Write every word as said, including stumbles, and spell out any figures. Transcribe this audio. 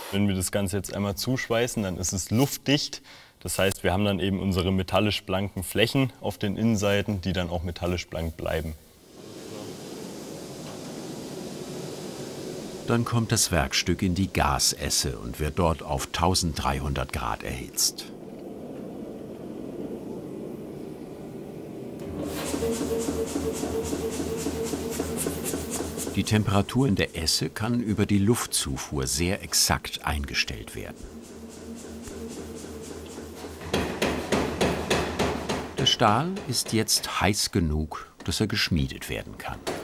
Wenn wir das Ganze jetzt einmal zuschweißen, dann ist es luftdicht. Das heißt, wir haben dann eben unsere metallisch blanken Flächen auf den Innenseiten, die dann auch metallisch blank bleiben. Dann kommt das Werkstück in die Gasesse und wird dort auf eintausenddreihundert Grad erhitzt. Die Temperatur in der Esse kann über die Luftzufuhr sehr exakt eingestellt werden. Der Stahl ist jetzt heiß genug, dass er geschmiedet werden kann.